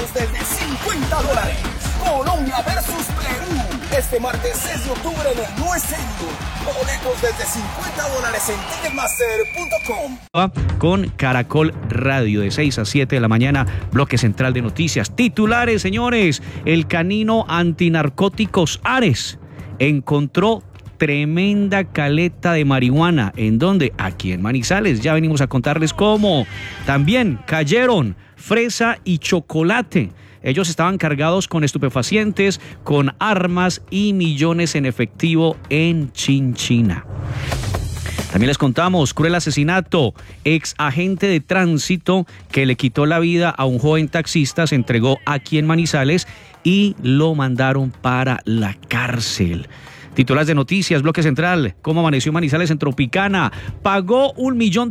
boletos desde $50. Colombia versus Perú. Este martes 6 de octubre en el No Estadio. Boletos desde $50 en ticketmaster.com. Con Caracol Radio de 6 a 7 de la mañana, bloque central de noticias. Titulares, señores. El canino antinarcóticos Ares encontró tremenda caleta de marihuana. ¿En dónde? Aquí en Manizales. Ya venimos a contarles cómo. También cayeron fresa y chocolate. Ellos estaban cargados con estupefacientes, con armas y millones en efectivo en Chinchina. También les contamos, cruel asesinato, ex agente de tránsito que le quitó la vida a un joven taxista, se entregó aquí en Manizales y lo mandaron para la cárcel. Titulares de noticias, bloque central, cómo amaneció Manizales en Tropicana, pagó $1 millón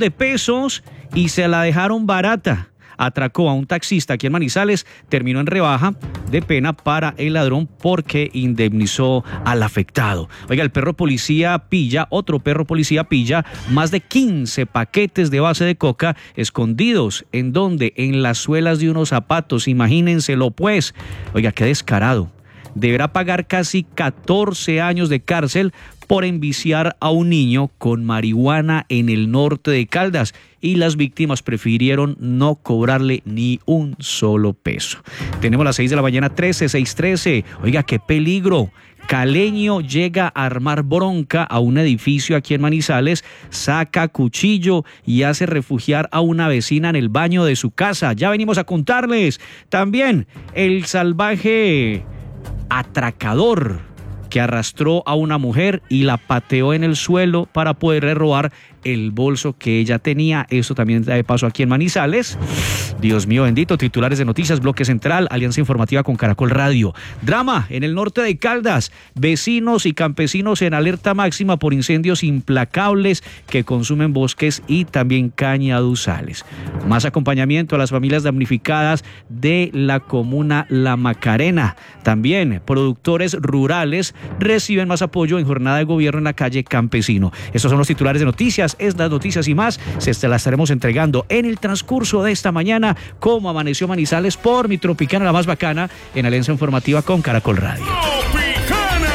y se la dejaron barata. Atracó a un taxista aquí en Manizales, terminó en rebaja de pena para el ladrón porque indemnizó al afectado. Oiga, el perro policía pilla, otro perro policía pilla más de 15 paquetes de base de coca escondidos. ¿En dónde? En las suelas de unos zapatos, imagínenselo pues. Oiga, qué descarado. Deberá pagar casi 14 años de cárcel por enviciar a un niño con marihuana en el norte de Caldas y las víctimas prefirieron no cobrarle ni un solo peso. Tenemos las 6 de la mañana, 6:13. Oiga, qué peligro. Caleño llega a armar bronca a un edificio aquí en Manizales, saca cuchillo y hace refugiar a una vecina en el baño de su casa. Ya venimos a contarles. También el salvaje atracador que arrastró a una mujer y la pateó en el suelo para poderle robar el bolso que ella tenía. Eso también da de paso aquí en Manizales. Dios mío bendito. Titulares de noticias, bloque central, alianza informativa con Caracol Radio. Drama en el norte de Caldas. Vecinos y campesinos en alerta máxima por incendios implacables que consumen bosques y también cañaduzales. Más acompañamiento a las familias damnificadas de la comuna La Macarena. También productores rurales reciben más apoyo en jornada de gobierno en la calle Campesino. Estos son los titulares de noticias. Estas noticias y más se las estaremos entregando en el transcurso de esta mañana. Cómo amaneció Manizales por mi Tropicana, la más bacana, en alianza informativa con Caracol Radio. ¡Tropicana!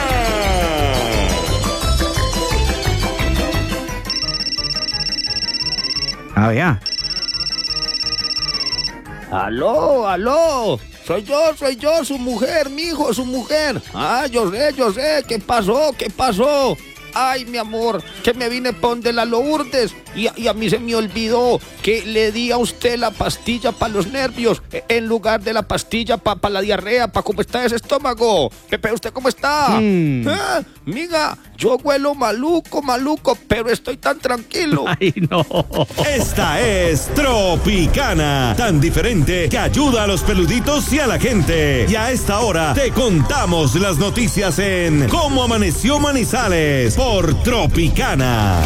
Ah, vea. Aló. Soy yo, su mujer, mijo, su mujer. Ah, yo sé. ¿Qué pasó? Ay, mi amor, que me vine pa' donde la Lourdes y a mí se me olvidó que le di a usted la pastilla para los nervios en lugar de la pastilla para la diarrea, para cómo está ese estómago. Pepe, ¿usted cómo está? Miga, yo huelo maluco, pero estoy tan tranquilo. Ay, no. Esta es Tropicana, tan diferente que ayuda a los peluditos y a la gente. Y a esta hora te contamos las noticias en Cómo amaneció Manizales por Tropicana.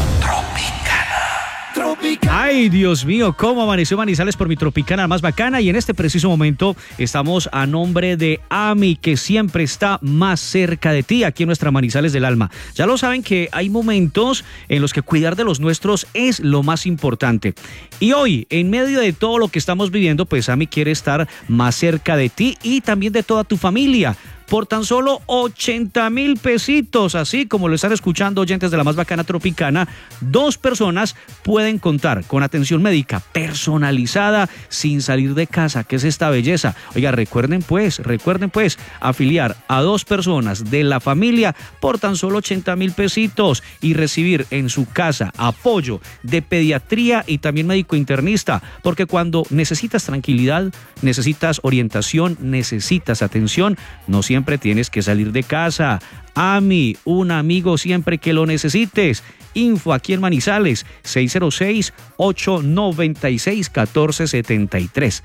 Ay, Dios mío, cómo amaneció Manizales por mi Tropicana más bacana. Y en este preciso momento estamos a nombre de AMI, que siempre está más cerca de ti, aquí en nuestra Manizales del Alma. Ya lo saben que hay momentos en los que cuidar de los nuestros es lo más importante. Y hoy, en medio de todo lo que estamos viviendo, pues AMI quiere estar más cerca de ti y también de toda tu familia. Por tan solo 80,000 pesitos, así como lo están escuchando oyentes de la más bacana Tropicana, 2 personas pueden contar con atención médica personalizada sin salir de casa. ¿Qué es esta belleza? Oiga, recuerden pues, afiliar a 2 personas de la familia por tan solo 80,000 pesitos y recibir en su casa apoyo de pediatría y también médico internista, porque cuando necesitas tranquilidad, necesitas orientación, necesitas atención, no siempre tienes que salir de casa. AMI, un amigo siempre que lo necesites. Info aquí en Manizales, 606-896-1473.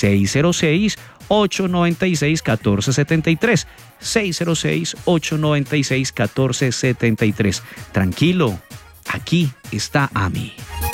606-896-1473. 606-896-1473. Tranquilo, aquí está AMI.